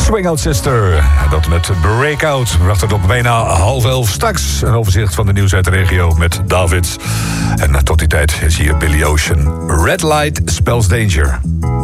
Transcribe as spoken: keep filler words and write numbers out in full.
Swing Out Sister. En dat met Breakout. We wachten tot bijna half elf. Straks een overzicht van de nieuws uit de regio met David. En tot die tijd is hier Billy Ocean. Red Light Spells Danger.